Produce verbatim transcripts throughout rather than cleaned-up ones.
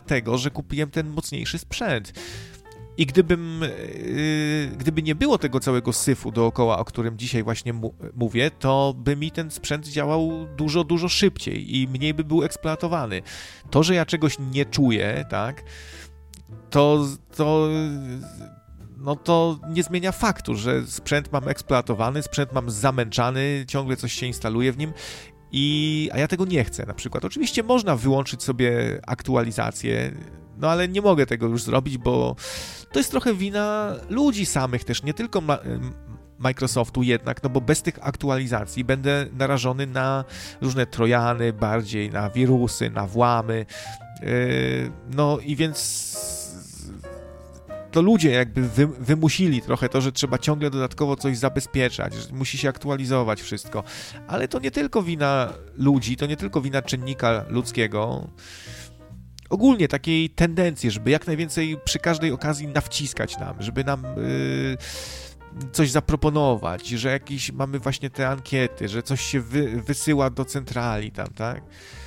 dlatego, że kupiłem ten mocniejszy sprzęt. I gdybym, yy, gdyby nie było tego całego syfu dookoła, o którym dzisiaj właśnie mu- mówię, to by mi ten sprzęt działał dużo, dużo szybciej i mniej by był eksploatowany. To, że ja czegoś nie czuję, tak, to, to, no to nie zmienia faktu, że sprzęt mam eksploatowany, sprzęt mam zamęczany, ciągle coś się instaluje w nim. I, a ja tego nie chcę na przykład. Oczywiście można wyłączyć sobie aktualizację, no ale nie mogę tego już zrobić, bo to jest trochę wina ludzi samych też, nie tylko ma- Microsoftu jednak, no bo bez tych aktualizacji będę narażony na różne trojany, bardziej na wirusy, na włamy, yy, no i więc to ludzie jakby wy, wymusili trochę to, że trzeba ciągle dodatkowo coś zabezpieczać, że musi się aktualizować wszystko, ale to nie tylko wina ludzi, to nie tylko wina czynnika ludzkiego, ogólnie takiej tendencji, żeby jak najwięcej przy każdej okazji nawciskać nam, żeby nam yy, coś zaproponować, że jakieś mamy właśnie te ankiety, że coś się wy, wysyła do centrali tam, tak?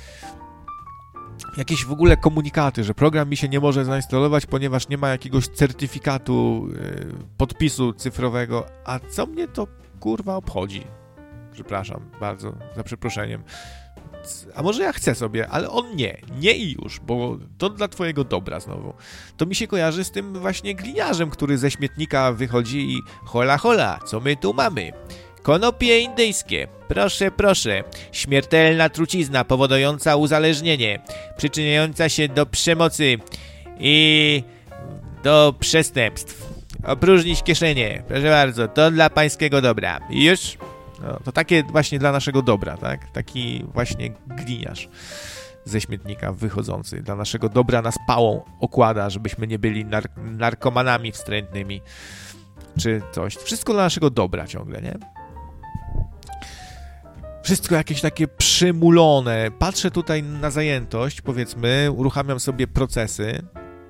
Jakieś w ogóle komunikaty, że program mi się nie może zainstalować, ponieważ nie ma jakiegoś certyfikatu, yy, podpisu cyfrowego, a co mnie to kurwa obchodzi? Przepraszam bardzo, za przeproszeniem. A może ja chcę sobie, ale on nie, nie i już, bo to dla twojego dobra znowu. To mi się kojarzy z tym właśnie gliniarzem, który ze śmietnika wychodzi i hola hola, co my tu mamy? Konopie indyjskie, proszę, proszę, śmiertelna trucizna powodująca uzależnienie, przyczyniająca się do przemocy i do przestępstw. Opróżnić kieszenie, proszę bardzo, to dla pańskiego dobra. I już? No, to takie właśnie dla naszego dobra, tak? Taki właśnie gliniarz ze śmietnika wychodzący. Dla naszego dobra nas pałą okłada, żebyśmy nie byli nar- narkomanami wstrętnymi czy coś. Wszystko dla naszego dobra ciągle, nie? Wszystko jakieś takie przymulone. Patrzę tutaj na zajętość, powiedzmy, uruchamiam sobie procesy.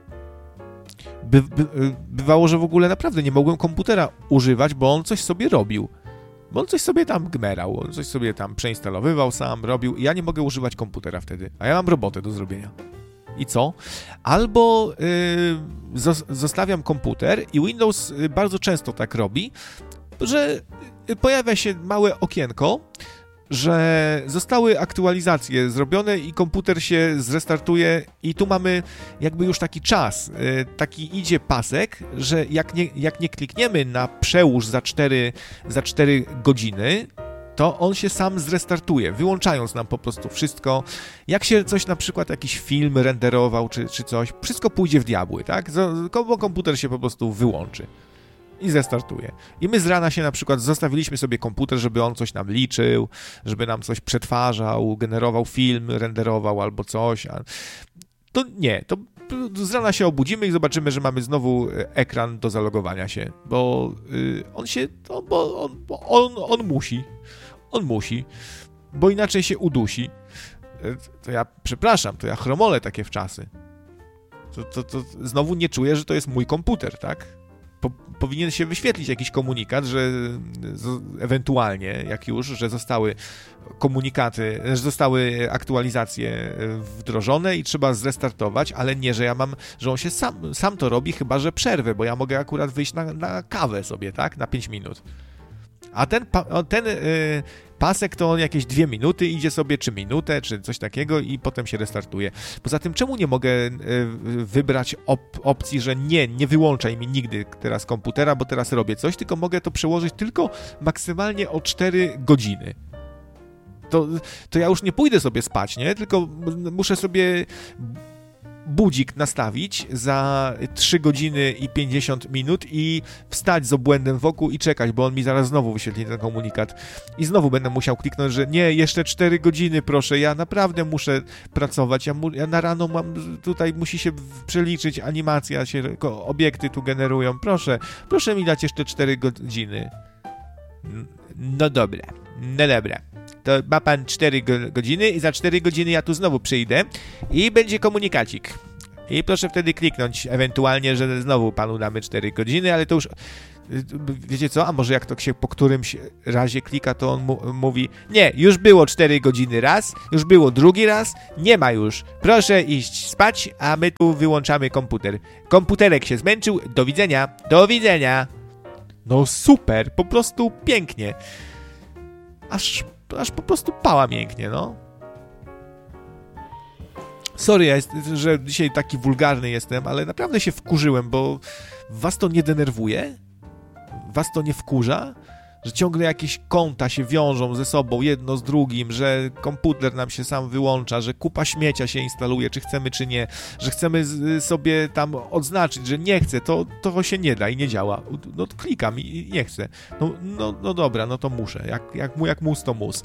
By, by, bywało, że w ogóle naprawdę nie mogłem komputera używać, bo on coś sobie robił. Bo on coś sobie tam gmerał, on coś sobie tam przeinstalowywał sam, robił i ja nie mogę używać komputera wtedy, a ja mam robotę do zrobienia. I co? Albo yy, zos- zostawiam komputer i Windows bardzo często tak robi, że pojawia się małe okienko, że zostały aktualizacje zrobione i komputer się zrestartuje i tu mamy jakby już taki czas, taki idzie pasek, że jak nie, jak nie klikniemy na przełóż za cztery, za cztery godziny, to on się sam zrestartuje, wyłączając nam po prostu wszystko. Jak się coś, na przykład jakiś film renderował czy, czy coś, wszystko pójdzie w diabły, tak? Bo komputer się po prostu wyłączy i zrestartuje. I my z rana się na przykład zostawiliśmy sobie komputer, żeby on coś nam liczył, żeby nam coś przetwarzał, generował film, renderował albo coś. A to nie, to z rana się obudzimy i zobaczymy, że mamy znowu ekran do zalogowania się, bo y, on się, to, bo on, bo on, on musi, on musi, bo inaczej się udusi. To ja, przepraszam, to ja chromolę takie wczasy. To, to, to znowu nie czuję, że to jest mój komputer, tak? Po, powinien się wyświetlić jakiś komunikat, że z, ewentualnie, jak już, że zostały komunikaty, że zostały aktualizacje wdrożone i trzeba zrestartować, ale nie, że ja mam, że on się sam, sam to robi, chyba że przerwę, bo ja mogę akurat wyjść na, na kawę sobie, tak, na pięć minut. A ten, ten yy, pasek to on jakieś dwie minuty idzie sobie, czy minutę, czy coś takiego i potem się restartuje. Poza tym, czemu nie mogę yy, wybrać op- opcji, że nie, nie wyłączaj mi nigdy teraz komputera, bo teraz robię coś, tylko mogę to przełożyć tylko maksymalnie o cztery godziny. To, to ja już nie pójdę sobie spać, nie? Tylko muszę sobie budzik nastawić za trzy godziny i pięćdziesiąt minut i wstać z obłędem wokół i czekać, bo on mi zaraz znowu wyświetli ten komunikat. I znowu będę musiał kliknąć, że nie, jeszcze cztery godziny proszę, ja naprawdę muszę pracować, ja, mu, ja na rano mam, tutaj musi się przeliczyć animacja, się obiekty tu generują, proszę, proszę mi dać jeszcze cztery godziny. No dobra, no dobra. To ma pan cztery godziny i za cztery godziny ja tu znowu przyjdę i będzie komunikacik. I proszę wtedy kliknąć ewentualnie, że znowu panu damy cztery godziny, ale to już Wiecie co? A może jak to się po którymś razie klika, to on mu mówi: nie, już było cztery godziny raz, już było drugi raz, nie ma już. Proszę iść spać, a my tu wyłączamy komputer. Komputerek się zmęczył, do widzenia, do widzenia. No super, po prostu pięknie. Aż, aż po prostu pała mięknie, no. Sorry, ja jest, że dzisiaj taki wulgarny jestem, ale naprawdę się wkurzyłem, bo was to nie denerwuje? Was to nie wkurza? Że ciągle jakieś konta się wiążą ze sobą, jedno z drugim, że komputer nam się sam wyłącza, że kupa śmiecia się instaluje, czy chcemy, czy nie, że chcemy sobie tam odznaczyć, że nie chcę, to, to się nie da i nie działa. No to klikam i nie chcę. No, no, no dobra, no to muszę. Jak, jak, jak mus, to mus.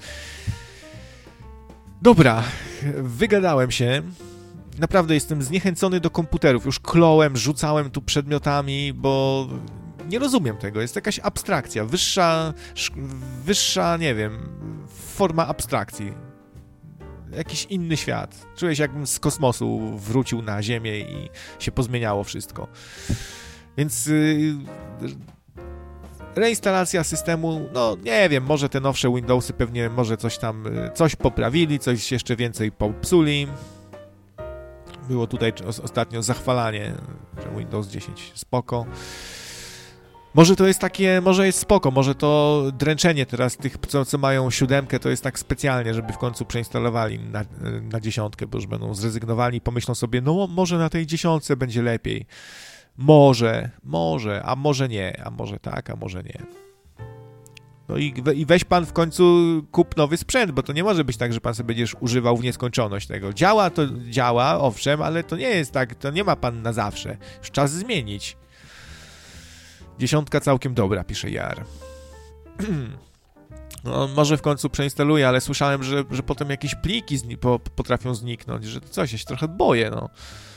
Dobra, wygadałem się. Naprawdę jestem zniechęcony do komputerów. Już klołem, rzucałem tu przedmiotami, bo nie rozumiem tego. Jest jakaś abstrakcja, wyższa, wyższa, nie wiem, forma abstrakcji. Jakiś inny świat. Czuję się, jakbym z kosmosu wrócił na Ziemię i się pozmieniało wszystko. Więc yy, reinstalacja systemu, no nie wiem, może te nowsze Windowsy pewnie może coś tam, coś poprawili, coś jeszcze więcej popsuli. Było tutaj ostatnio zachwalanie, że Windows dziesięć spoko. Może to jest takie, może jest spoko, może to dręczenie teraz tych, co, co mają siódemkę, to jest tak specjalnie, żeby w końcu przeinstalowali na, na dziesiątkę, bo już będą zrezygnowali i pomyślą sobie, no może na tej dziesiątce będzie lepiej. Może, może, a może nie, a może tak, a może nie. No i, we, i weź pan w końcu kup nowy sprzęt, bo to nie może być tak, że pan sobie będziesz używał w nieskończoność tego. Działa to działa, owszem, ale to nie jest tak, to nie ma pan na zawsze. Już czas zmienić. Dziesiątka całkiem dobra, pisze Jar. No, może w końcu przeinstaluję, ale słyszałem, że, że potem jakieś pliki zni- po, potrafią zniknąć, że to coś, ja się trochę boję, no.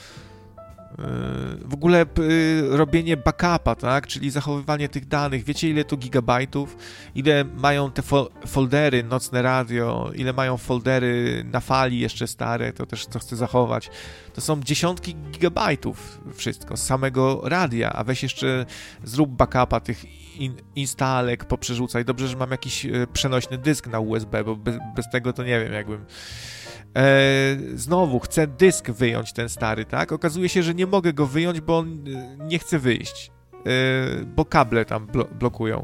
W ogóle robienie backupa, tak, czyli zachowywanie tych danych, wiecie ile to gigabajtów, ile mają te fol- foldery, nocne radio, ile mają foldery na fali jeszcze stare, to też co chcę zachować, to są dziesiątki gigabajtów wszystko, z samego radia, a weź jeszcze zrób backupa tych in- instalek, poprzerzucaj, dobrze, że mam jakiś przenośny dysk na U S B, bo bez, bez tego to nie wiem, jakbym E, znowu chcę dysk wyjąć, ten stary, tak? Okazuje się, że nie mogę go wyjąć, bo on nie chce wyjść, e, bo kable tam blo- blokują.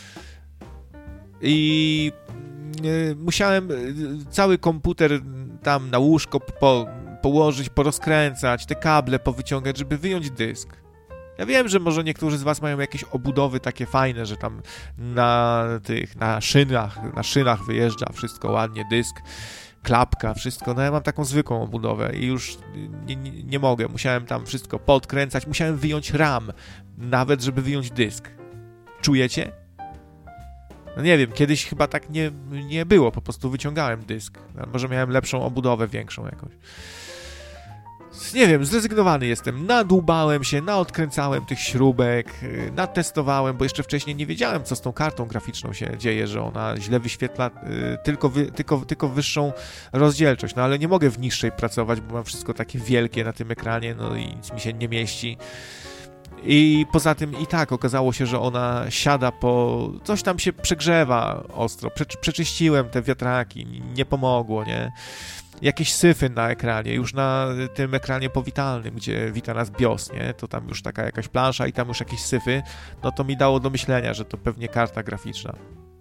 I e, musiałem cały komputer tam na łóżko po, położyć, porozkręcać, te kable powyciągać, żeby wyjąć dysk. Ja wiem, że może niektórzy z was mają jakieś obudowy takie fajne, że tam na tych, na szynach, na szynach wyjeżdża wszystko ładnie, dysk, klapka, wszystko. No ja mam taką zwykłą obudowę i już nie, nie, nie mogę. Musiałem tam wszystko podkręcać, musiałem wyjąć RAM, nawet żeby wyjąć dysk. Czujecie? No nie wiem, kiedyś chyba tak nie, nie było, po prostu wyciągałem dysk. Może miałem lepszą obudowę, większą jakąś. Nie wiem, zrezygnowany jestem. Nadłubałem się, naodkręcałem tych śrubek, natestowałem, bo jeszcze wcześniej nie wiedziałem, co z tą kartą graficzną się dzieje, że ona źle wyświetla y, tylko, wy, tylko, tylko wyższą rozdzielczość. No ale nie mogę w niższej pracować, bo mam wszystko takie wielkie na tym ekranie, no i nic mi się nie mieści. I poza tym i tak okazało się, że ona siada po... Coś tam się przegrzewa ostro. Prze, przeczyściłem te wiatraki, nie pomogło, nie? Jakieś syfy na ekranie, już na tym ekranie powitalnym, gdzie wita nas BIOS, nie? To tam już taka jakaś plansza i tam już jakieś syfy, no to mi dało do myślenia, że to pewnie karta graficzna.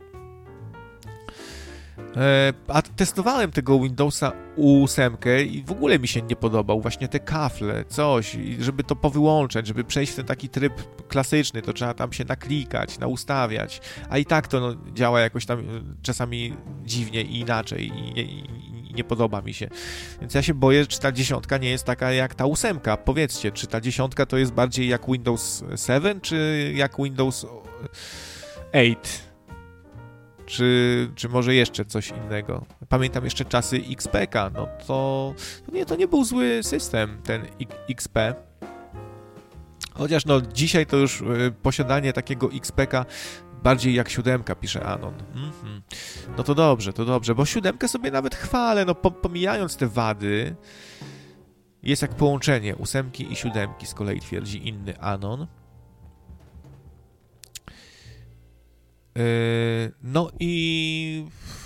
E, a testowałem tego Windowsa osiem i w ogóle mi się nie podobał, właśnie te kafle, coś, żeby to powyłączać, żeby przejść w ten taki tryb klasyczny, to trzeba tam się naklikać, naustawiać, a i tak to no, działa jakoś tam czasami dziwnie i inaczej i, i, i nie podoba mi się. Więc ja się boję, czy ta dziesiątka nie jest taka jak ta ósemka. Powiedzcie, czy ta dziesiątka to jest bardziej jak Windows siedem, czy jak Windows osiem? Czy, czy może jeszcze coś innego? Pamiętam jeszcze czasy X P K, no to, to nie, to nie był zły system, ten X P. Chociaż no dzisiaj to już y, posiadanie takiego X P K bardziej jak siódemka, pisze Anon. Mm-hmm. No to dobrze, to dobrze, bo siódemkę sobie nawet chwalę, no po, pomijając te wady, jest jak połączenie ósemki i siódemki, z kolei twierdzi inny Anon. No i...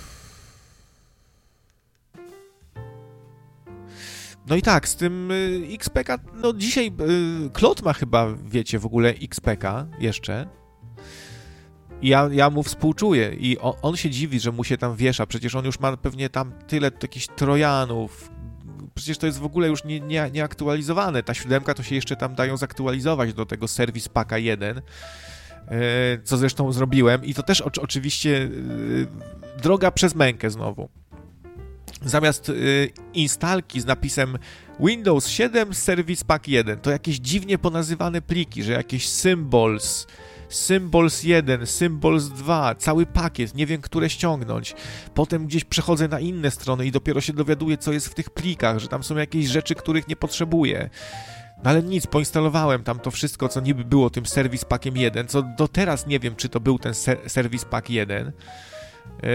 No i tak, z tym X P K, no dzisiaj Klot ma chyba, wiecie, w ogóle X P K jeszcze. I ja, ja mu współczuję i on, on się dziwi, że mu się tam wiesza, przecież on już ma pewnie tam tyle jakichś trojanów, przecież to jest w ogóle już nie, nie, nieaktualizowane, ta siódemka to się jeszcze tam dają zaktualizować do tego Service Packa jeden, co zresztą zrobiłem i to też o, oczywiście droga przez mękę znowu. Zamiast y, instalki z napisem Windows siedem Service Pack jeden, to jakieś dziwnie ponazywane pliki, że jakieś symbols, symbols jeden, symbols dwa, cały pakiet, nie wiem, które ściągnąć. Potem gdzieś przechodzę na inne strony i dopiero się dowiaduję, co jest w tych plikach, że tam są jakieś rzeczy, których nie potrzebuję. No ale nic, poinstalowałem tam to wszystko, co niby było tym Service Packiem jeden, co do teraz nie wiem, czy to był ten ser- Service Pack jeden. Yy...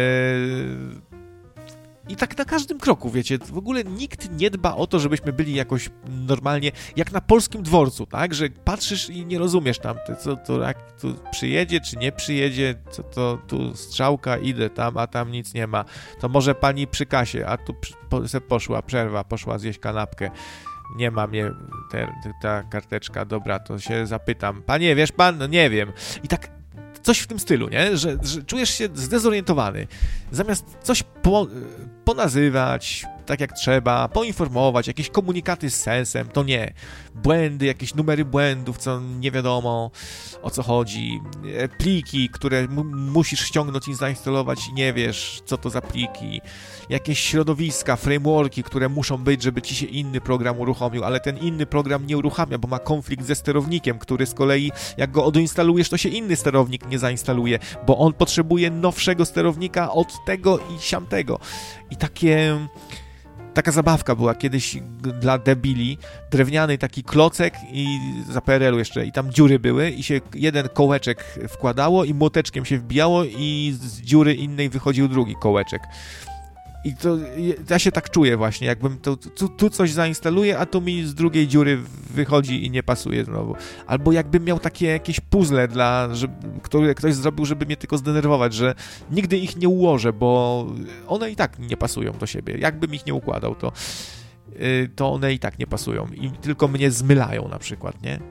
I tak na każdym kroku, wiecie, w ogóle nikt nie dba o to, żebyśmy byli jakoś normalnie, jak na polskim dworcu, tak, że patrzysz i nie rozumiesz tam, co to, jak tu przyjedzie, czy nie przyjedzie, co to, tu strzałka, idę tam, a tam nic nie ma, to może pani przy kasie, a tu po, se poszła, przerwa, poszła zjeść kanapkę, nie ma mnie te, ta karteczka, dobra, to się zapytam, panie, wiesz pan, no nie wiem, i tak coś w tym stylu, nie? Że, że czujesz się zdezorientowany. Zamiast coś po, ponazywać tak jak trzeba, poinformować, jakieś komunikaty z sensem, to nie. Błędy, jakieś numery błędów, co nie wiadomo o co chodzi. Pliki, które m- musisz ściągnąć i zainstalować i nie wiesz, co to za pliki. Jakieś środowiska, frameworki, które muszą być, żeby ci się inny program uruchomił, ale ten inny program nie uruchamia, bo ma konflikt ze sterownikiem, który z kolei, jak go odinstalujesz, to się inny sterownik nie zainstaluje, bo on potrzebuje nowszego sterownika od tego i siamtego. I takie... Taka zabawka była kiedyś dla debili, drewniany taki klocek i za P R L u jeszcze, i tam dziury były i się jeden kołeczek wkładało i młoteczkiem się wbijało i z dziury innej wychodził drugi kołeczek. I to ja się tak czuję właśnie, jakbym to, tu, tu coś zainstaluję, a tu mi z drugiej dziury wychodzi i nie pasuje znowu. Albo jakbym miał takie jakieś puzzle, dla, żeby, które ktoś zrobił, żeby mnie tylko zdenerwować, że nigdy ich nie ułożę, bo one i tak nie pasują do siebie. Jakbym ich nie układał, to, yy, to one i tak nie pasują i tylko mnie zmylają na przykład, nie?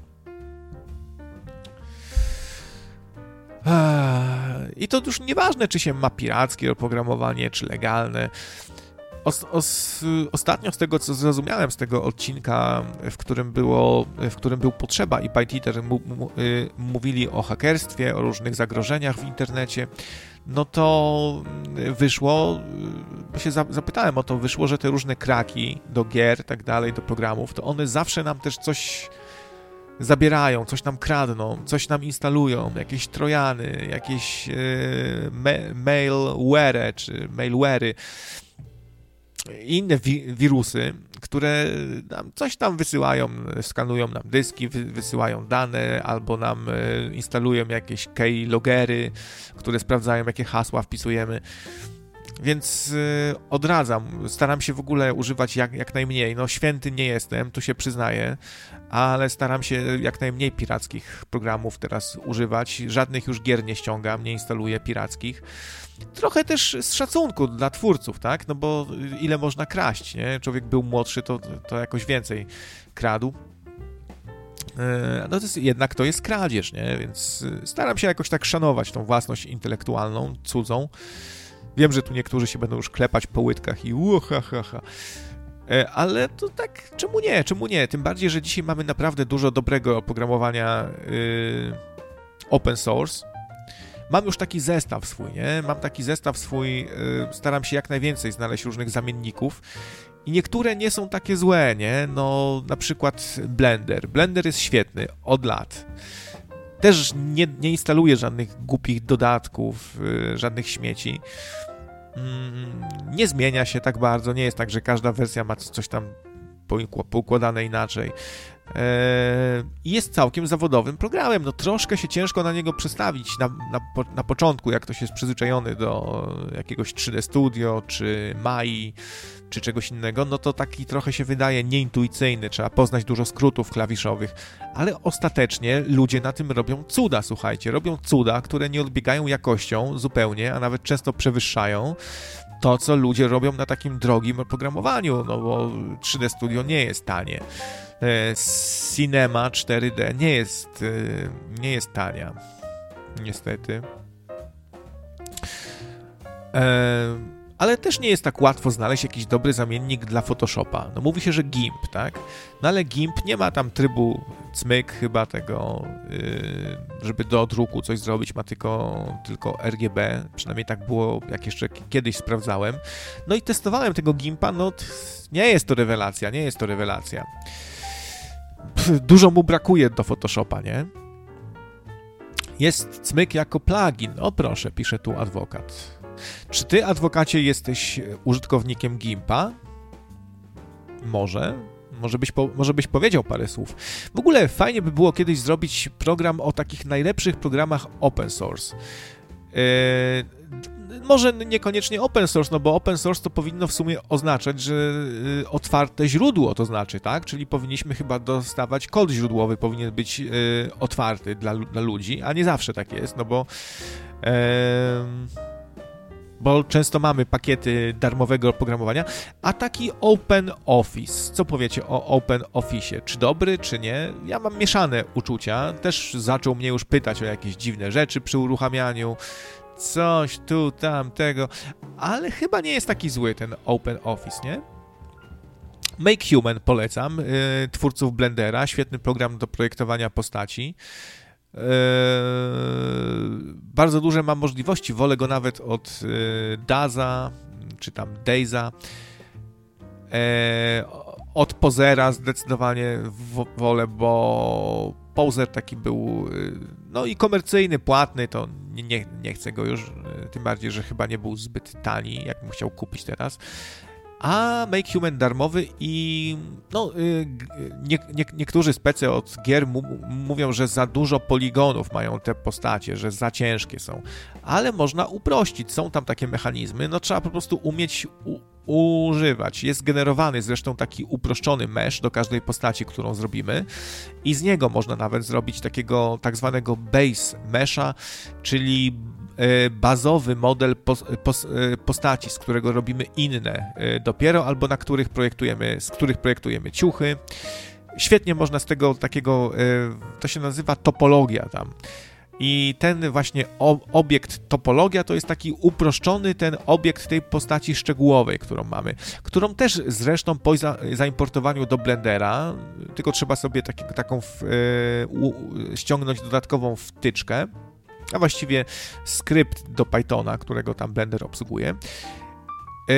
I to już nieważne, czy się ma pirackie oprogramowanie, czy legalne. Os, os, ostatnio z tego, co zrozumiałem z tego odcinka, w którym, było, w którym był Potrzeba i ByteEater mu, mu, y, mówili o hakerstwie, o różnych zagrożeniach w internecie, no to wyszło, się zapytałem o to, wyszło, że te różne kraki do gier, tak dalej, do programów, to one zawsze nam też coś zabierają, coś nam kradną, coś nam instalują, jakieś trojany, jakieś yy, ma- mailware czy mailware'y, inne wi- wirusy, które nam coś tam wysyłają, skanują nam dyski, wy- wysyłają dane, albo nam yy, instalują jakieś keylogery, które sprawdzają, jakie hasła wpisujemy. Więc yy, odradzam, staram się w ogóle używać jak, jak najmniej. No święty nie jestem, tu się przyznaję, ale staram się jak najmniej pirackich programów teraz używać. Żadnych już gier nie ściągam, nie instaluję pirackich. Trochę też z szacunku dla twórców, tak? No bo ile można kraść, nie? Człowiek był młodszy, to, to jakoś więcej kradł. No to jest, jednak to jest kradzież, nie? Więc staram się jakoś tak szanować tą własność intelektualną, cudzą. Wiem, że tu niektórzy się będą już klepać po łydkach i uha, ha, ha. Ale to tak, czemu nie, czemu nie? Tym bardziej, że dzisiaj mamy naprawdę dużo dobrego oprogramowania yy, open source. Mam już taki zestaw swój, nie? Mam taki zestaw swój, yy, staram się jak najwięcej znaleźć różnych zamienników i niektóre nie są takie złe, nie? No, na przykład Blender. Blender jest świetny, od lat. Też nie, nie instaluję żadnych głupich dodatków, yy, żadnych śmieci. Mm, nie zmienia się tak bardzo, nie jest tak, że każda wersja ma coś tam poukładane inaczej. i jest całkiem zawodowym programem. No troszkę się ciężko na niego przestawić na, na, na początku, jak ktoś jest przyzwyczajony do jakiegoś trzy D Studio, czy Mai, czy czegoś innego, no to taki trochę się wydaje nieintuicyjny, trzeba poznać dużo skrótów klawiszowych, ale ostatecznie ludzie na tym robią cuda, słuchajcie, robią cuda, które nie odbiegają jakością zupełnie, a nawet często przewyższają to, co ludzie robią na takim drogim oprogramowaniu, no bo trzy D Studio nie jest tanie. Cinema cztery D nie jest, nie jest tania, niestety. Ale też nie jest tak łatwo znaleźć jakiś dobry zamiennik dla Photoshopa. No mówi się, że GIMP, tak? No ale GIMP nie ma tam trybu cmyk chyba tego, żeby do druku coś zrobić, ma tylko, tylko R G B. Przynajmniej tak było, jak jeszcze kiedyś sprawdzałem. No i testowałem tego GIMPa, no nie jest to rewelacja, nie jest to rewelacja. Dużo mu brakuje do Photoshopa, nie? Jest cmyk jako plugin. O proszę, pisze tu adwokat. Czy ty, adwokacie, jesteś użytkownikiem GIMPa? Może. Może byś, po, może byś powiedział parę słów. W ogóle fajnie by było kiedyś zrobić program o takich najlepszych programach open source. Yy, może niekoniecznie open source, no bo open source to powinno w sumie oznaczać, że yy, otwarte źródło to znaczy, tak? Czyli powinniśmy chyba dostawać kod źródłowy, powinien być yy, otwarty dla, dla ludzi, a nie zawsze tak jest, no bo yy, bo często mamy pakiety darmowego oprogramowania, a taki Open Office, co powiecie o Open Office? Czy dobry, czy nie? Ja mam mieszane uczucia, też zaczął mnie już pytać o jakieś dziwne rzeczy przy uruchamianiu, coś tu, tam, tego, ale chyba nie jest taki zły ten Open Office, nie? Make Human polecam, yy, twórców Blendera, świetny program do projektowania postaci. Yy, bardzo duże ma możliwości, wolę go nawet od yy, Daza, czy tam Dayza, yy, od Posera zdecydowanie w, wolę, bo Poser taki był, yy, no i komercyjny, płatny, to nie, nie, nie chcę go już, yy, tym bardziej, że chyba nie był zbyt tani, jakbym chciał kupić teraz. A Make Human darmowy i no, nie, nie, niektórzy specy od gier mu, mówią, że za dużo poligonów mają te postacie, że za ciężkie są, ale można uprościć, są tam takie mechanizmy, no trzeba po prostu umieć u, używać. Jest generowany zresztą taki uproszczony mesh do każdej postaci, którą zrobimy i z niego można nawet zrobić takiego tak zwanego base mesha, czyli bazowy model postaci, z którego robimy inne dopiero, albo na których projektujemy, z których projektujemy ciuchy. Świetnie można z tego takiego, to się nazywa topologia tam. I ten właśnie obiekt topologia to jest taki uproszczony ten obiekt tej postaci szczegółowej, którą mamy, którą też zresztą po za, zaimportowaniu do Blendera, tylko trzeba sobie taki, taką w, u, ściągnąć dodatkową wtyczkę, a właściwie skrypt do Pythona, którego tam Blender obsługuje. Yy,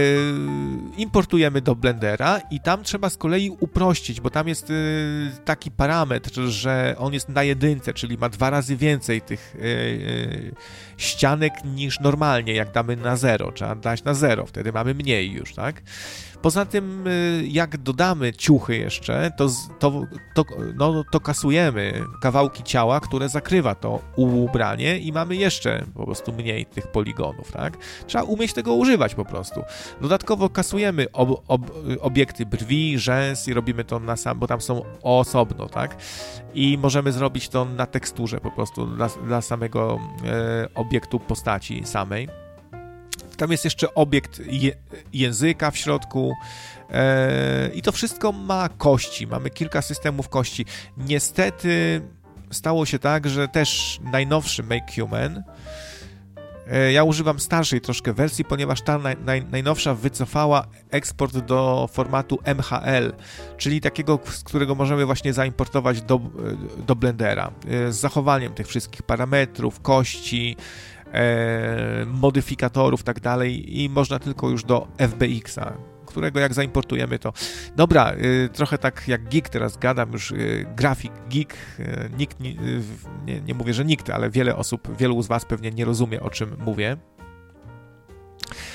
importujemy do Blendera i tam trzeba z kolei uprościć, bo tam jest yy, taki parametr, że on jest na jedynce, czyli ma dwa razy więcej tych yy, ścianek niż normalnie, jak damy na zero. Trzeba dać na zero, wtedy mamy mniej już, tak? Poza tym, jak dodamy ciuchy jeszcze, to, to, to, no, to kasujemy kawałki ciała, które zakrywa to ubranie i mamy jeszcze po prostu mniej tych poligonów, tak? Trzeba umieć tego używać po prostu. Dodatkowo kasujemy ob, ob, obiekty brwi, rzęs i robimy to na sam, bo tam są osobno, tak? I możemy zrobić to na teksturze po prostu dla, dla samego e, obiektu postaci samej. Tam jest jeszcze obiekt je, języka w środku e, i to wszystko ma kości, mamy kilka systemów kości. Niestety stało się tak, że też najnowszy Make Human, e, ja używam starszej troszkę wersji, ponieważ ta naj, naj, najnowsza wycofała eksport do formatu M H L, czyli takiego, z którego możemy właśnie zaimportować do, do Blendera, e, z zachowaniem tych wszystkich parametrów, kości, E, modyfikatorów, tak dalej i można tylko już do F B X-a, którego jak zaimportujemy to... Dobra, y, trochę tak jak geek teraz gadam, już y, grafik geek, y, nikt, nie, y, nie, nie mówię, że nikt, ale wiele osób, wielu z was pewnie nie rozumie, o czym mówię.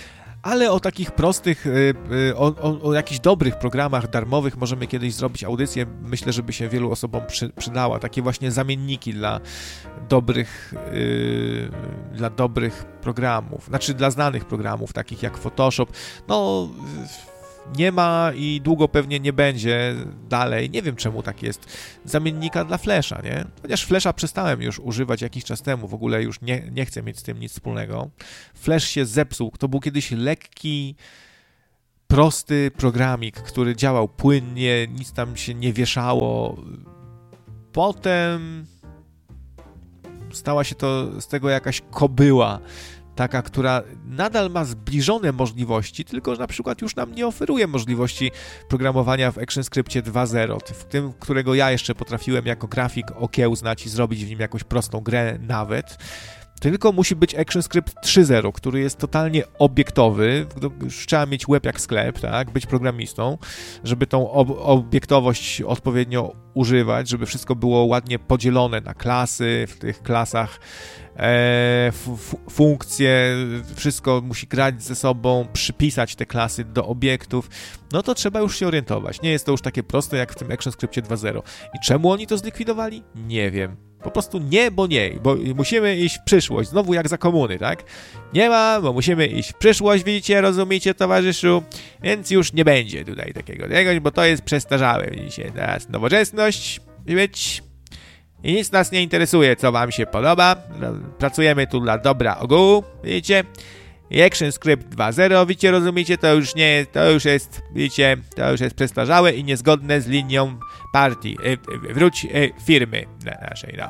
Ale o takich prostych, o, o, o jakichś dobrych programach darmowych możemy kiedyś zrobić audycję. Myślę, żeby się wielu osobom przy, przydała. Takie właśnie zamienniki dla dobrych, yy, dla dobrych programów. Znaczy dla znanych programów, takich jak Photoshop. No, nie ma i długo pewnie nie będzie dalej. Nie wiem, czemu tak jest. Zamiennika dla Flasha, nie? Chociaż Flasha przestałem już używać jakiś czas temu. W ogóle już nie, nie chcę mieć z tym nic wspólnego. Flash się zepsuł. To był kiedyś lekki, prosty programik, który działał płynnie, nic tam się nie wieszało. Potem stała się to z tego jakaś kobyła, taka, która nadal ma zbliżone możliwości, tylko że na przykład już nam nie oferuje możliwości programowania w ActionScriptie dwa zero, w tym, którego ja jeszcze potrafiłem jako grafik okiełznać i zrobić w nim jakąś prostą grę nawet. Tylko musi być ActionScript trzy zero, który jest totalnie obiektowy. Już trzeba mieć łeb jak sklep, tak? Być programistą, żeby tą ob- obiektowość odpowiednio używać, żeby wszystko było ładnie podzielone na klasy, w tych klasach e, f- funkcje, wszystko musi grać ze sobą, przypisać te klasy do obiektów. No to trzeba już się orientować. Nie jest to już takie proste jak w tym ActionScriptie dwa zero. I czemu oni to zlikwidowali? Nie wiem. Po prostu nie, bo nie, bo musimy iść w przyszłość, znowu jak za komuny, tak? Nie ma, bo musimy iść w przyszłość, widzicie, rozumiecie, towarzyszu? Więc już nie będzie tutaj takiego czegoś, bo to jest przestarzałe, widzicie, teraz nowoczesność być i nic nas nie interesuje, co wam się podoba, pracujemy tu dla dobra ogółu, widzicie? I ActionScript dwa zero, widzicie, rozumiecie, to już nie, to już jest, widzicie, to już jest przestarzałe i niezgodne z linią partii, y, wróć y, firmy naszej, no.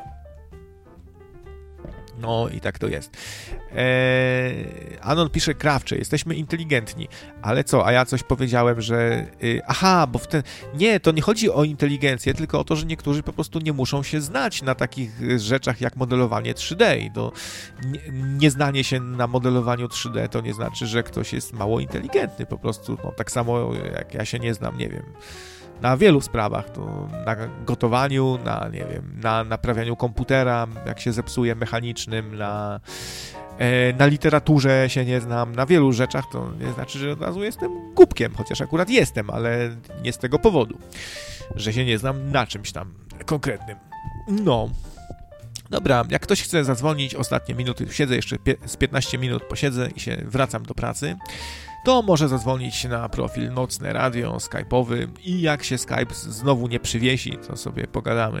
No i tak to jest. Eee, Anon pisze krawcze, jesteśmy inteligentni, ale co, a ja coś powiedziałem, że y, aha, bo w ten, nie, to nie chodzi o inteligencję, tylko o to, że niektórzy po prostu nie muszą się znać na takich rzeczach jak modelowanie trzy D i to nie, nieznanie się na modelowaniu trzy D to nie znaczy, że ktoś jest mało inteligentny, po prostu, no tak samo jak ja się nie znam, nie wiem, na wielu sprawach, to na gotowaniu, na, nie wiem, na naprawianiu komputera, jak się zepsuje mechanicznym, na, e, na literaturze się nie znam, na wielu rzeczach, to nie znaczy, że od razu jestem głupkiem, chociaż akurat jestem, ale nie z tego powodu, że się nie znam na czymś tam konkretnym. No. Dobra, jak ktoś chce zadzwonić, ostatnie minuty, siedzę jeszcze pie- z piętnaście minut, posiedzę i się wracam do pracy, to może zadzwonić na profil Nocne Radio Skype'owy i jak się Skype znowu nie przywiesi, to sobie pogadamy.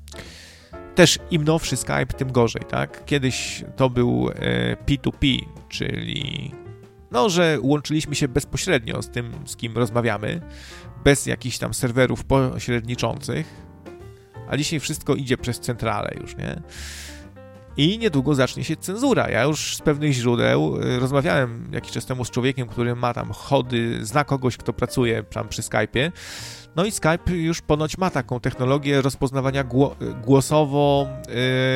Też im nowszy Skype, tym gorzej, tak? Kiedyś to był e, P dwa P, czyli no, że łączyliśmy się bezpośrednio z tym, z kim rozmawiamy, bez jakichś tam serwerów pośredniczących, a dzisiaj wszystko idzie przez centralę już, nie? I niedługo zacznie się cenzura. Ja już z pewnych źródeł rozmawiałem jakiś czas temu z człowiekiem, który ma tam chody, zna kogoś, kto pracuje tam przy Skype'ie. No i Skype już ponoć ma taką technologię rozpoznawania gło- głosowo. Yy,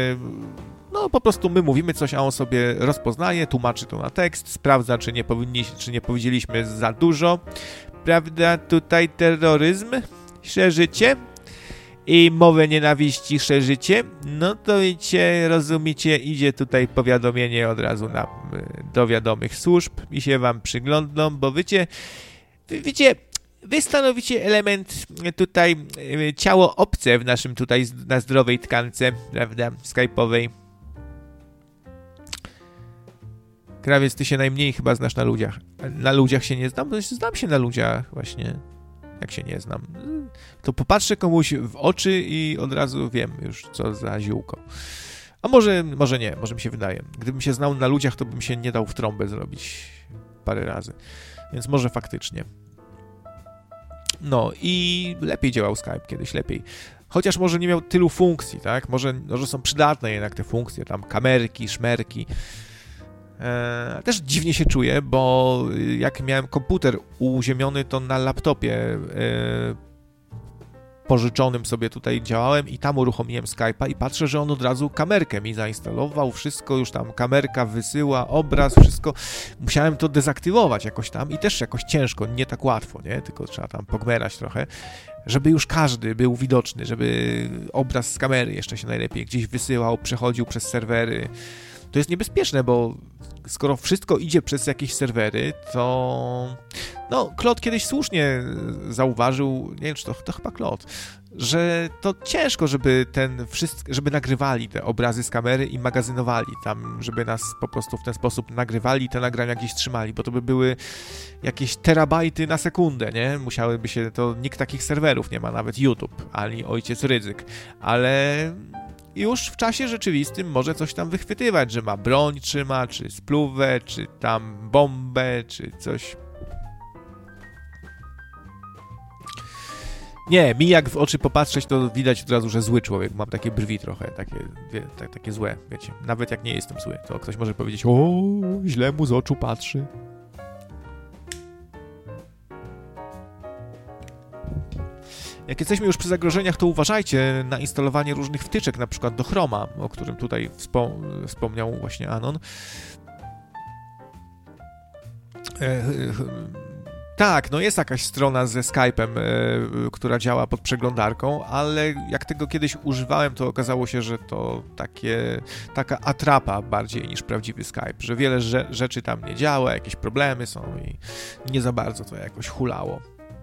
no po prostu my mówimy coś, a on sobie rozpoznaje, tłumaczy to na tekst, sprawdza, czy nie, powinni, czy nie powiedzieliśmy za dużo. Prawda? Tutaj terroryzm, szerzycie i mowę nienawiści szerzycie, no to wiecie, rozumiecie, idzie tutaj powiadomienie od razu na, do wiadomych służb i się wam przyglądną, bo wiecie, wiecie, wy stanowicie element tutaj, ciało obce w naszym tutaj, na zdrowej tkance, prawda, skype'owej. Krawiec, ty się najmniej chyba znasz na ludziach. Na ludziach się nie znam, to znam się na ludziach właśnie. Jak się nie znam, to popatrzę komuś w oczy i od razu wiem już, co za ziółko. A może, może nie, może mi się wydaje. Gdybym się znał na ludziach, to bym się nie dał w trąbę zrobić parę razy. Więc może faktycznie. No i lepiej działał Skype kiedyś, lepiej. Chociaż może nie miał tylu funkcji, tak? Może, może są przydatne jednak te funkcje, tam kamerki, szmerki. Eee, też dziwnie się czuję, bo jak miałem komputer uziemiony, to na laptopie eee, pożyczonym sobie tutaj działałem i tam uruchomiłem Skype'a i patrzę, że on od razu kamerkę mi zainstalował, wszystko już tam, kamerka wysyła, obraz, wszystko. Musiałem to dezaktywować jakoś tam i też jakoś ciężko, nie tak łatwo, nie? Tylko trzeba tam pogmerać trochę, żeby już każdy był widoczny, żeby obraz z kamery jeszcze się najlepiej gdzieś wysyłał, przechodził przez serwery. to jest niebezpieczne, bo skoro wszystko idzie przez jakieś serwery, to... No, Claude kiedyś słusznie zauważył, nie wiem, czy to, to chyba Claude, że to ciężko, żeby ten wszystko, żeby nagrywali te obrazy z kamery i magazynowali tam, żeby nas po prostu w ten sposób nagrywali, te nagrania gdzieś trzymali, bo to by były jakieś terabajty na sekundę, nie? Musiałyby się, to nikt takich serwerów nie ma, nawet YouTube, ani ojciec Rydzyk, ale już w czasie rzeczywistym może coś tam wychwytywać, że ma broń trzyma, czy spluwę, czy tam bombę, czy coś. Nie, mi jak w oczy popatrzeć, to widać od razu, że zły człowiek. Mam takie brwi trochę, takie, wie, tak, takie złe, wiecie. Nawet jak nie jestem zły, to ktoś może powiedzieć, o, źle mu z oczu patrzy. Jak jesteśmy już przy zagrożeniach, to uważajcie na instalowanie różnych wtyczek, na przykład do Chroma, o którym tutaj wspom- wspomniał właśnie Anon. E, Tak, no jest jakaś strona ze Skype'em, yy, która działa pod przeglądarką, ale jak tego kiedyś używałem, to okazało się, że to takie, taka atrapa bardziej niż prawdziwy Skype, że wiele rze- rzeczy tam nie działa, jakieś problemy są i nie za bardzo to jakoś hulało.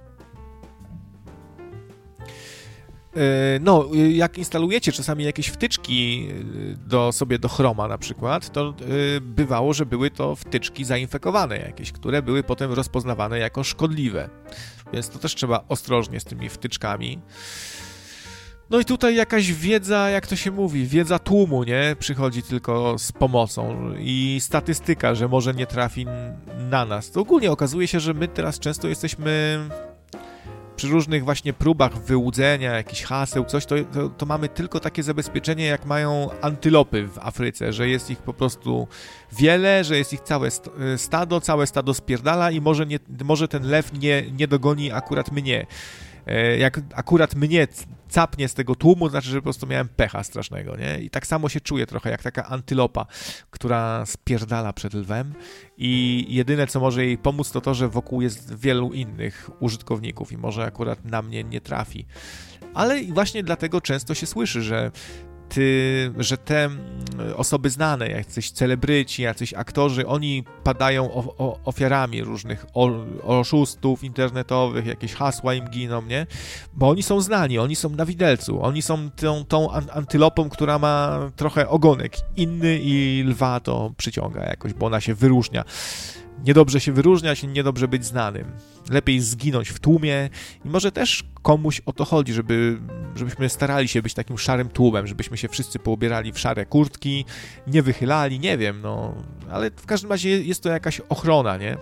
No, jak instalujecie czasami jakieś wtyczki do sobie do Chroma na przykład, to bywało, że były to wtyczki zainfekowane jakieś, które były potem rozpoznawane jako szkodliwe. Więc to też trzeba ostrożnie z tymi wtyczkami. No i tutaj jakaś wiedza, jak to się mówi, wiedza tłumu, nie? Przychodzi tylko z pomocą i statystyka, że może nie trafi na nas. To ogólnie okazuje się, że my teraz często jesteśmy... Przy różnych właśnie próbach wyłudzenia jakichś haseł, coś, to, to, to mamy tylko takie zabezpieczenie, jak mają antylopy w Afryce, że jest ich po prostu wiele, że jest ich całe stado, całe stado spierdala i może, nie, może ten lew nie, nie dogoni akurat mnie. Jak akurat mnie capnie z tego tłumu, to znaczy, że po prostu miałem pecha strasznego, nie? I tak samo się czuję trochę jak taka antylopa, która spierdala przed lwem i jedyne, co może jej pomóc, to to, że wokół jest wielu innych użytkowników i może akurat na mnie nie trafi. Ale właśnie dlatego często się słyszy, że Ty, że te osoby znane, jacyś celebryci, jacyś aktorzy, oni padają o, o, ofiarami różnych o, oszustów internetowych, jakieś hasła im giną, nie? Bo oni są znani, oni są na widelcu, oni są tą, tą antylopą, która ma trochę ogonek inny i lwa to przyciąga jakoś, bo ona się wyróżnia. Niedobrze się wyróżniać, niedobrze być znanym. Lepiej zginąć w tłumie i może też komuś o to chodzi, żeby, żebyśmy starali się być takim szarym tłumem, żebyśmy się wszyscy poubierali w szare kurtki, nie wychylali, nie wiem, no, ale w każdym razie jest to jakaś ochrona, nie?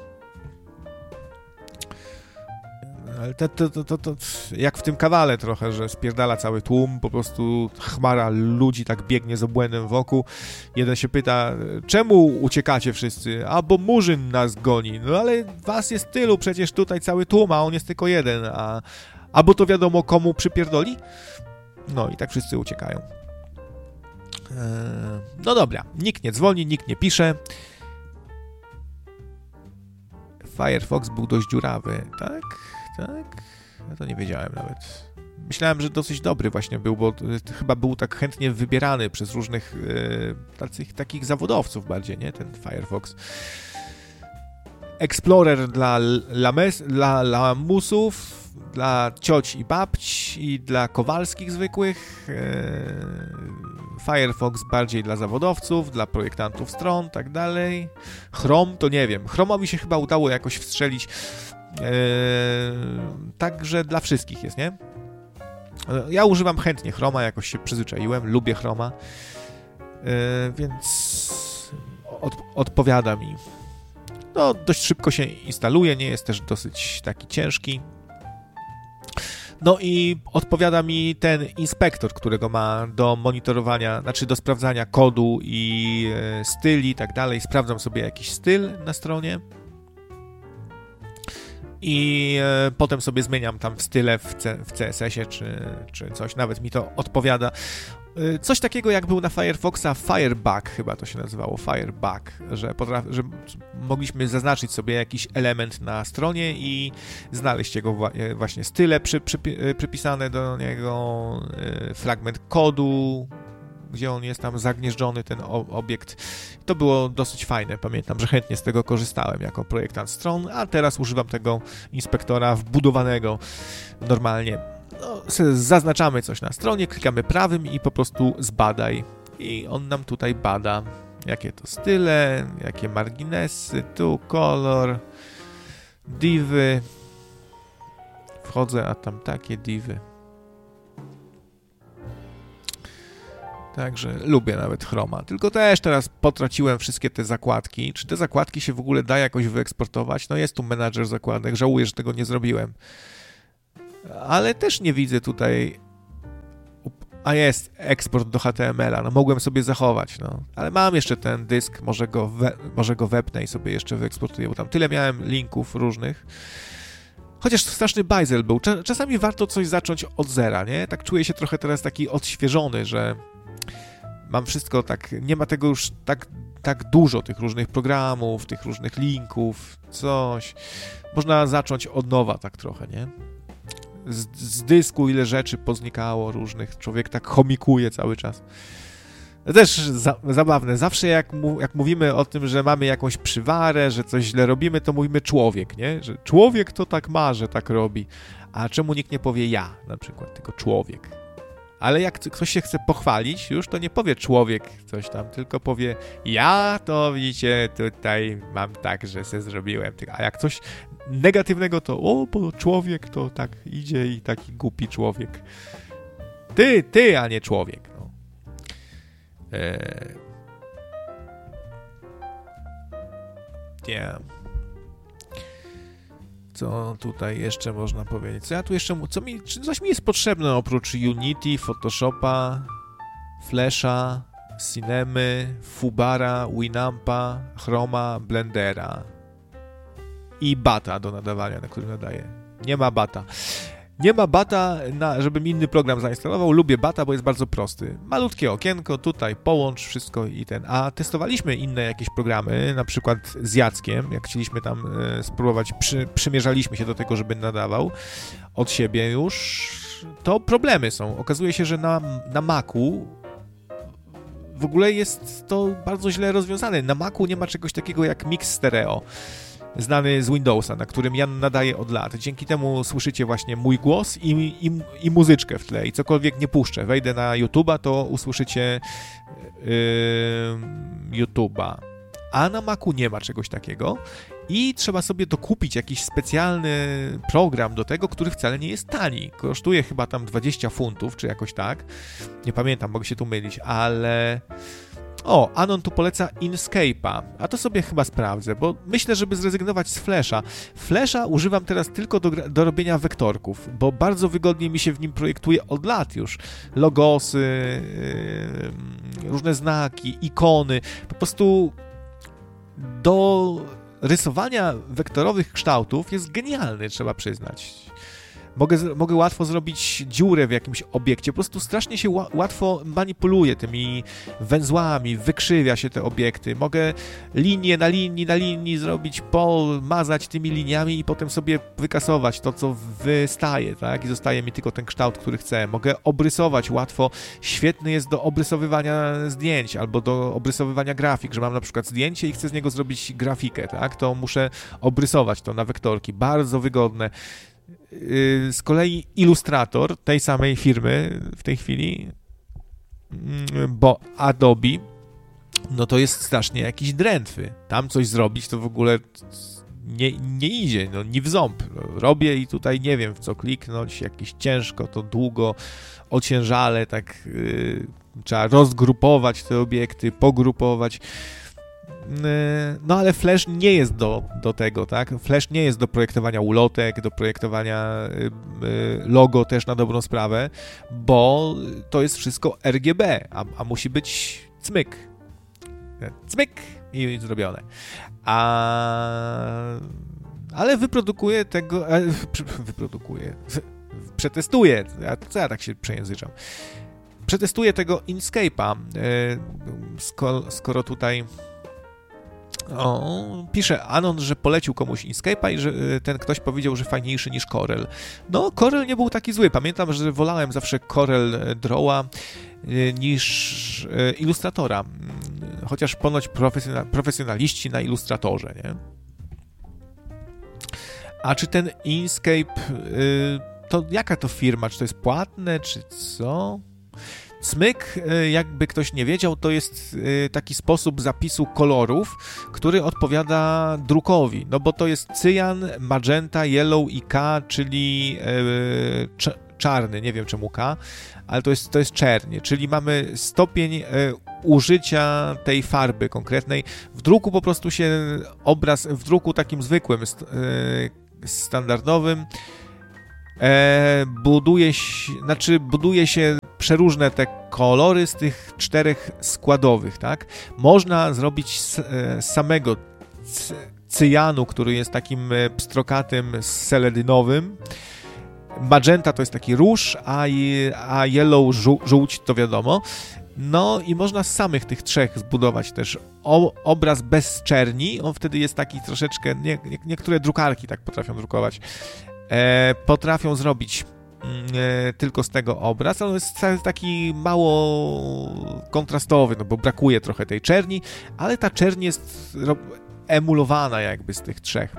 Ale to, to, to, to, to jak w tym kawale trochę, że spierdala cały tłum, po prostu chmara ludzi tak biegnie z obłędem wokół. Jeden się pyta, czemu uciekacie wszyscy? A bo Murzyn nas goni. No ale was jest tylu, przecież tutaj cały tłum, a on jest tylko jeden. A, a bo to wiadomo komu przypierdoli? No i tak wszyscy uciekają. Eee, no dobra, nikt nie dzwoni, nikt nie pisze. Firefox był dość dziurawy, tak? Tak? Ja to nie wiedziałem nawet. Myślałem, że dosyć dobry właśnie był, bo chyba był tak chętnie wybierany przez różnych e, tacych, takich zawodowców bardziej, nie? Ten Firefox. Explorer dla, lames, dla lamusów, dla cioć i babć i dla Kowalskich zwykłych. E, Firefox bardziej dla zawodowców, dla projektantów stron, tak dalej. Chrome to nie wiem. Chrome'owi się chyba udało jakoś wstrzelić. Eee, także dla wszystkich jest, nie? Ja używam chętnie Chroma, jakoś się przyzwyczaiłem, lubię Chroma, eee, więc od, odpowiada mi. No, dość szybko się instaluje, nie jest też dosyć taki ciężki. No i odpowiada mi ten inspektor, którego ma do monitorowania, znaczy do sprawdzania kodu i e, styli i tak dalej. Sprawdzam sobie jakiś styl na stronie. I e, potem sobie zmieniam tam w style w, C, w C S S ie czy, czy coś, nawet mi to odpowiada. E, coś takiego jak był na Firefoxa Firebug, chyba to się nazywało, Firebug, że, potraf, że mogliśmy zaznaczyć sobie jakiś element na stronie i znaleźć jego wa- właśnie style przy, przy, przypisane do niego, e, fragment kodu, gdzie on jest tam zagnieżdżony, ten obiekt. To było dosyć fajne, pamiętam, że chętnie z tego korzystałem jako projektant stron, a teraz używam tego inspektora wbudowanego normalnie. No, zaznaczamy coś na stronie, klikamy prawym i po prostu zbadaj. I on nam tutaj bada, jakie to style, jakie marginesy, tu kolor, divy. Wchodzę, a tam takie divy. Także lubię nawet Chroma. Tylko też teraz potraciłem wszystkie te zakładki. Czy te zakładki się w ogóle da jakoś wyeksportować? No jest tu menadżer zakładek. Żałuję, że tego nie zrobiłem. Ale też nie widzę tutaj... A jest, eksport do H T M L a. No mogłem sobie zachować, no. Ale mam jeszcze ten dysk, może go, we, może go wepnę i sobie jeszcze wyeksportuję, bo tam tyle miałem linków różnych. Chociaż straszny bajzel był. Czasami warto coś zacząć od zera, nie? Tak czuję się trochę teraz taki odświeżony, że mam wszystko tak, nie ma tego już tak, tak dużo, tych różnych programów, tych różnych linków, coś. Można zacząć od nowa tak trochę, nie? Z, z dysku ile rzeczy poznikało różnych, człowiek tak chomikuje cały czas. Też za, zabawne, zawsze jak, mu, jak mówimy o tym, że mamy jakąś przywarę, że coś źle robimy, to mówimy człowiek, nie? Że człowiek to tak ma, że tak robi. A czemu nikt nie powie ja, na przykład, tylko człowiek? Ale jak ktoś się chce pochwalić, już to nie powie człowiek coś tam, tylko powie ja to widzicie, tutaj mam tak, że se zrobiłem. A jak coś negatywnego, to o, bo człowiek to tak idzie i taki głupi człowiek. Ty, ty, a nie człowiek. No. Eee... Yeah. Co tutaj jeszcze można powiedzieć? Co ja tu jeszcze... Co mi, czy coś mi jest potrzebne oprócz Unity, Photoshopa, Flasha, Cinemy, Fubara, Winampa, Chroma, Blendera i bata do nadawania, na którym nadaję. Nie ma bata. Nie ma bata, na, żebym inny program zainstalował. Lubię bata, bo jest bardzo prosty. Malutkie okienko, tutaj połącz wszystko i ten. A testowaliśmy inne jakieś programy, na przykład z Jackiem, jak chcieliśmy tam e, spróbować, przy, przymierzaliśmy się do tego, żeby nadawał od siebie już, to problemy są. Okazuje się, że na, na Macu w ogóle jest to bardzo źle rozwiązane. Na Macu nie ma czegoś takiego jak mix stereo, znany z Windowsa, na którym ja nadaję od lat. Dzięki temu słyszycie właśnie mój głos i, i, i muzyczkę w tle. I cokolwiek nie puszczę, wejdę na YouTube'a, to usłyszycie yy, YouTube'a. A na Macu nie ma czegoś takiego i trzeba sobie dokupić jakiś specjalny program do tego, który wcale nie jest tani. Kosztuje chyba tam dwadzieścia funtów, czy jakoś tak. Nie pamiętam, mogę się tu mylić, ale... O, Anon tu poleca Inkscape'a, a to sobie chyba sprawdzę, bo myślę, żeby zrezygnować z Flasha. Flasha używam teraz tylko do, do robienia wektorków, bo bardzo wygodnie mi się w nim projektuje od lat już. Logosy, yy, różne znaki, ikony, po prostu do rysowania wektorowych kształtów jest genialny, trzeba przyznać. Mogę, mogę łatwo zrobić dziurę w jakimś obiekcie, po prostu strasznie się ła, łatwo manipuluje tymi węzłami, wykrzywia się te obiekty. Mogę linię na linii na linii zrobić, pomazać tymi liniami i potem sobie wykasować to, co wystaje, tak? I zostaje mi tylko ten kształt, który chcę. Mogę obrysować łatwo. Świetny jest do obrysowywania zdjęć albo do obrysowywania grafik, że mam na przykład zdjęcie i chcę z niego zrobić grafikę, tak? To muszę obrysować to na wektorki. Bardzo wygodne. Z kolei Illustrator tej samej firmy w tej chwili, bo Adobe, no to jest strasznie jakiś drętwy. Tam coś zrobić to w ogóle nie, nie idzie, no ni w ząb. Robię i tutaj nie wiem w co kliknąć, jakieś ciężko, to długo, ociężale, tak yy, trzeba rozgrupować te obiekty, pogrupować. No ale Flash nie jest do, do tego, tak? Flash nie jest do projektowania ulotek, do projektowania logo też na dobrą sprawę, bo to jest wszystko R G B, a, a musi być cmyk. Cmyk i zrobione. A... Ale wyprodukuje tego... Wyprodukuje... Przetestuję. Co ja tak się przejęzyczam? Przetestuję tego Inkscape'a, skoro, skoro tutaj... O, pisze Anon, że polecił komuś Inkscape'a i że ten ktoś powiedział, że fajniejszy niż Corel. No, Corel nie był taki zły. Pamiętam, że wolałem zawsze Corel Draw'a. niż Illustratora, chociaż ponoć profesjonaliści na Illustratorze, nie? A czy ten Inkscape, to jaka to firma? Czy to jest płatne, czy co? Smyk, jakby ktoś nie wiedział, to jest taki sposób zapisu kolorów, który odpowiada drukowi, no bo to jest cyjan, magenta, yellow i K, czyli czarny, nie wiem czemu K, ale to jest, to jest czernie, czyli mamy stopień użycia tej farby konkretnej. W druku po prostu się obraz, w druku takim zwykłym, standardowym, buduje się, znaczy buduje się przeróżne te kolory z tych czterech składowych, tak? Można zrobić z, z samego cyjanu, który jest takim pstrokatym seledynowym. Magenta to jest taki róż, a, a yellow żół, żółć to wiadomo. No i można z samych tych trzech zbudować też o, obraz bez czerni. On wtedy jest taki troszeczkę, nie, nie, niektóre drukarki tak potrafią drukować, e, potrafią zrobić e, tylko z tego obraz, ale on jest taki mało kontrastowy, no bo brakuje trochę tej czerni, ale ta czerń jest emulowana jakby z tych trzech.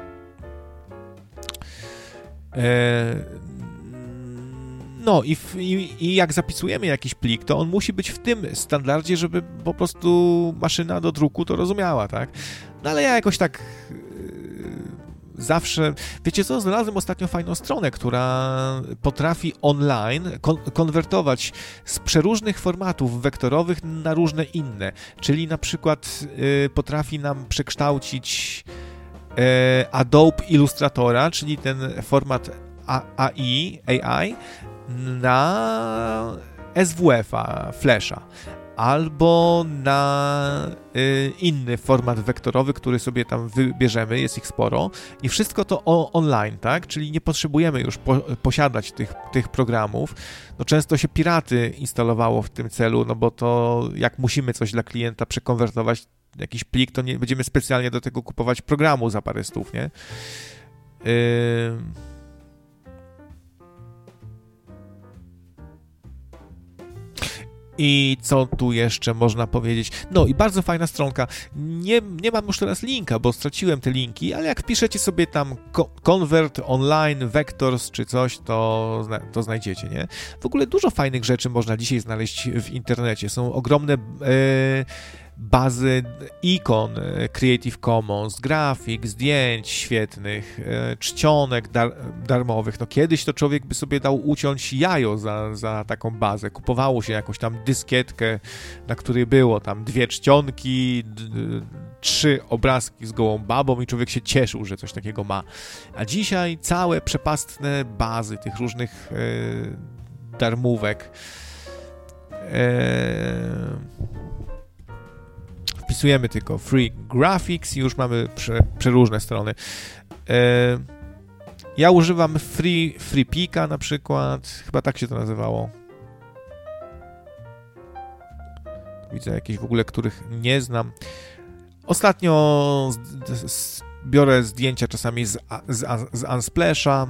E, No i, w, i, i jak zapisujemy jakiś plik, to on musi być w tym standardzie, żeby po prostu maszyna do druku to rozumiała, tak? No ale ja jakoś tak yy, zawsze... Wiecie co? Znalazłem ostatnio fajną stronę, która potrafi online kon konwertować z przeróżnych formatów wektorowych na różne inne. Czyli na przykład yy, potrafi nam przekształcić yy, Adobe Illustratora, czyli ten format A I, A I na S W F-a, Flasha, albo na y, inny format wektorowy, który sobie tam wybierzemy, jest ich sporo i wszystko to o, online, tak? Czyli nie potrzebujemy już po, posiadać tych, tych programów. No często się piraty instalowało w tym celu, no bo to jak musimy coś dla klienta przekonwertować, jakiś plik, to nie będziemy specjalnie do tego kupować programu za parę stów, nie? Y I co tu jeszcze można powiedzieć? No i bardzo fajna stronka. Nie, nie mam już teraz linka, bo straciłem te linki, ale jak wpiszecie sobie tam Convert Online Vectors czy coś, to, to znajdziecie, nie? W ogóle dużo fajnych rzeczy można dzisiaj znaleźć w internecie. Są ogromne... Yy, bazy ikon Creative Commons, grafik, zdjęć świetnych, czcionek dar darmowych. No kiedyś to człowiek by sobie dał uciąć jajo za, za taką bazę. Kupowało się jakąś tam dyskietkę, na której było tam dwie czcionki, trzy obrazki z gołą babą i człowiek się cieszył, że coś takiego ma. A dzisiaj całe przepastne bazy tych różnych e, darmówek. E, Wpisujemy tylko Free Graphics i już mamy prze, przeróżne strony. E, ja używam Free, free Pika na przykład, chyba tak się to nazywało. Widzę jakieś w ogóle, których nie znam. Ostatnio z, z, biorę zdjęcia czasami z, z, z Unsplasha.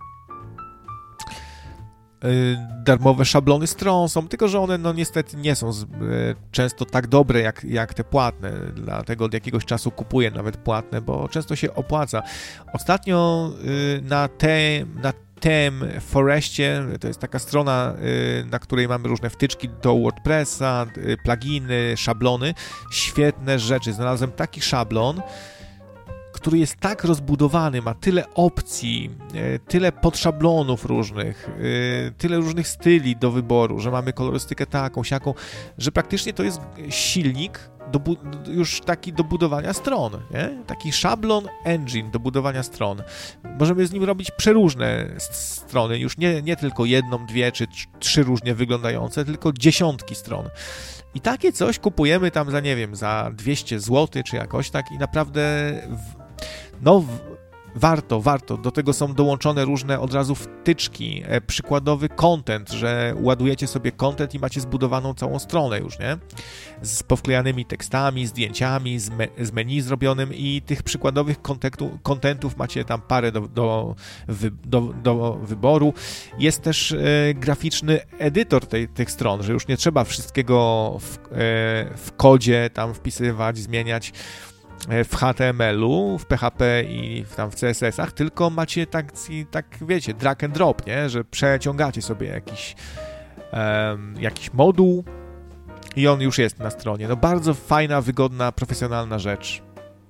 Darmowe szablony stron są, tylko że one no niestety nie są z, e, często tak dobre jak, jak te płatne, dlatego od jakiegoś czasu kupuję nawet płatne, bo często się opłaca. Ostatnio y, na tem, na tem Forestie, to jest taka strona, y, na której mamy różne wtyczki do WordPressa, y, pluginy, szablony, świetne rzeczy. Znalazłem taki szablon, który jest tak rozbudowany, ma tyle opcji, tyle podszablonów różnych, tyle różnych styli do wyboru, że mamy kolorystykę taką, siaką, że praktycznie to jest silnik do już taki do budowania stron, nie? Taki szablon engine do budowania stron. Możemy z nim robić przeróżne strony, już nie, nie tylko jedną, dwie czy trzy różnie wyglądające, tylko dziesiątki stron. I takie coś kupujemy tam za, nie wiem, za dwieście złotych czy jakoś tak i naprawdę w, no w, Warto, warto. Do tego są dołączone różne od razu wtyczki, e, przykładowy content, że ładujecie sobie content i macie zbudowaną całą stronę już, nie? Z powklejanymi tekstami, zdjęciami, z, me, z menu zrobionym i tych przykładowych kontentu, contentów macie tam parę do, do, wy, do, do wyboru. Jest też e, graficzny edytor tej, tych stron, że już nie trzeba wszystkiego w, e, w kodzie tam wpisywać, zmieniać w H T M L-u, w P H P i tam w C S S-ach, tylko macie tak, tak wiecie, drag and drop, nie? Że przeciągacie sobie jakiś, um, jakiś moduł i on już jest na stronie. No bardzo fajna, wygodna, profesjonalna rzecz.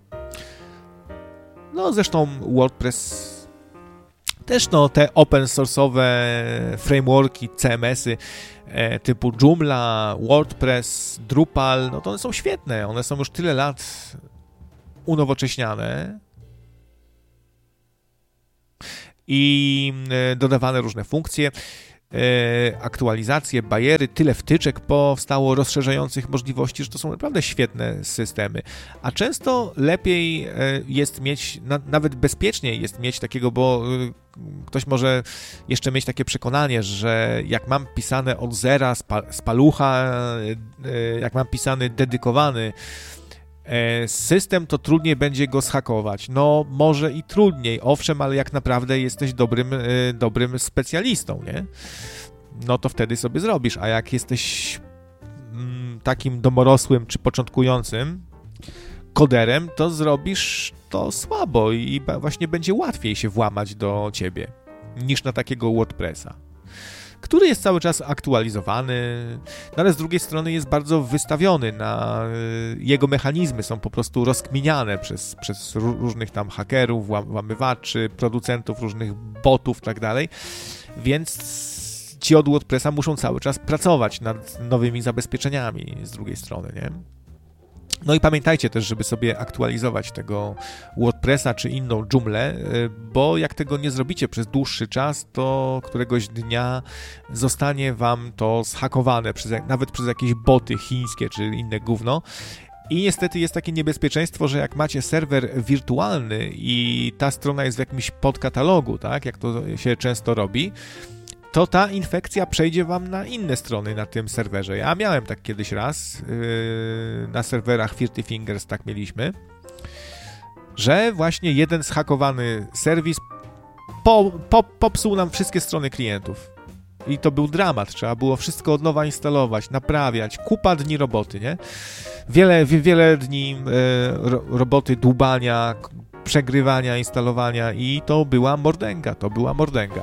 No zresztą WordPress też, no te open source'owe frameworki, C M S-y e, typu Joomla, WordPress, Drupal, no to one są świetne, one są już tyle lat unowocześniane i dodawane różne funkcje, aktualizacje, bariery, tyle wtyczek powstało rozszerzających możliwości, że to są naprawdę świetne systemy. A często lepiej jest mieć, nawet bezpieczniej jest mieć takiego, bo ktoś może jeszcze mieć takie przekonanie, że jak mam pisane od zera z palucha, jak mam pisany dedykowany system, to trudniej będzie go zhakować. No, może i trudniej, owszem, ale jak naprawdę jesteś dobrym, dobrym specjalistą, nie? No to wtedy sobie zrobisz, a jak jesteś mm, takim domorosłym czy początkującym koderem, to zrobisz to słabo i właśnie będzie łatwiej się włamać do ciebie niż na takiego WordPressa, który jest cały czas aktualizowany, no ale z drugiej strony jest bardzo wystawiony na... Jego mechanizmy są po prostu rozkminiane przez, przez różnych tam hakerów, włamywaczy, producentów różnych botów i tak dalej, więc ci od WordPressa muszą cały czas pracować nad nowymi zabezpieczeniami z drugiej strony, nie? No i pamiętajcie też, żeby sobie aktualizować tego WordPressa czy inną Joomlę, bo jak tego nie zrobicie przez dłuższy czas, to któregoś dnia zostanie wam to zhakowane przez, nawet przez jakieś boty chińskie czy inne gówno. I niestety jest takie niebezpieczeństwo, że jak macie serwer wirtualny i ta strona jest w jakimś podkatalogu, tak, jak to się często robi, to ta infekcja przejdzie wam na inne strony na tym serwerze. Ja miałem tak kiedyś raz, yy, na serwerach Thirty Fingers tak mieliśmy, że właśnie jeden zhakowany serwis po, po, popsuł nam wszystkie strony klientów. I to był dramat, trzeba było wszystko od nowa instalować, naprawiać, kupa dni roboty, nie? Wiele, wiele dni yy, ro, roboty dłubania, przegrywania, instalowania i to była mordęga, to była mordęga.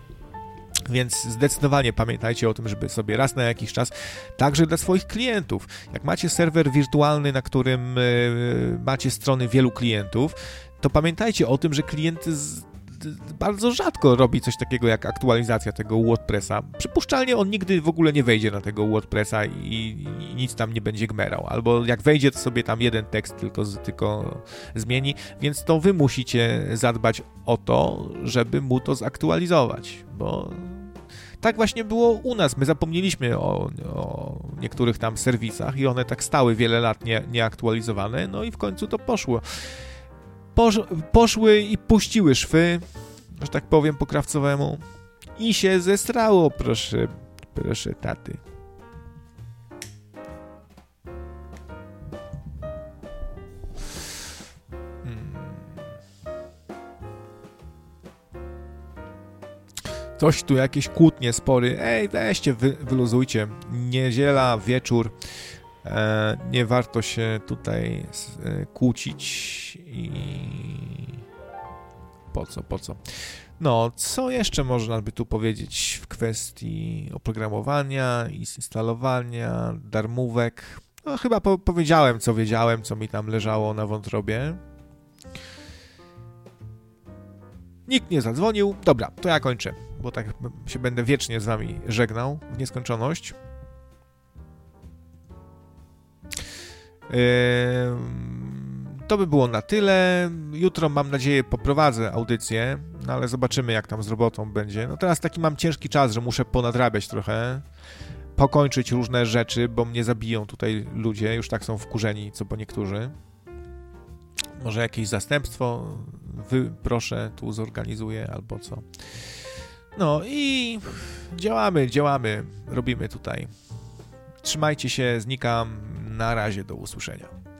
Więc zdecydowanie pamiętajcie o tym, żeby sobie raz na jakiś czas, także dla swoich klientów, jak macie serwer wirtualny, na którym y, macie strony wielu klientów, to pamiętajcie o tym, że klient z, bardzo rzadko robi coś takiego jak aktualizacja tego WordPressa. Przypuszczalnie on nigdy w ogóle nie wejdzie na tego WordPressa i, i nic tam nie będzie gmerał. Albo jak wejdzie, to sobie tam jeden tekst tylko, tylko zmieni, więc to wy musicie zadbać o to, żeby mu to zaktualizować, bo tak właśnie było u nas. My zapomnieliśmy o, o niektórych tam serwisach i one tak stały wiele lat nie, nieaktualizowane, no i w końcu to poszło. Posz, poszły i puściły szwy, że tak powiem po krawcowemu, i się zesrało, proszę, proszę taty. Coś tu, jakieś kłótnie, spory. Ej, weźcie, wy, wyluzujcie. Niedziela, wieczór. E, nie warto się tutaj e, kłócić i... Po co, po co? No, co jeszcze można by tu powiedzieć w kwestii oprogramowania, instalowania, darmówek? No, chyba po, powiedziałem, co wiedziałem, co mi tam leżało na wątrobie. Nikt nie zadzwonił. Dobra, to ja kończę, bo tak się będę wiecznie z wami żegnał w nieskończoność. Yy, to by było na tyle. Jutro, mam nadzieję, poprowadzę audycję, no ale zobaczymy, jak tam z robotą będzie. No teraz taki mam ciężki czas, że muszę ponadrabiać trochę, pokończyć różne rzeczy, bo mnie zabiją tutaj ludzie, już tak są wkurzeni, co po niektórzy. Może jakieś zastępstwo wy proszę, tu zorganizuję albo co. No i działamy, działamy, robimy tutaj. Trzymajcie się, znikam, na razie, do usłyszenia.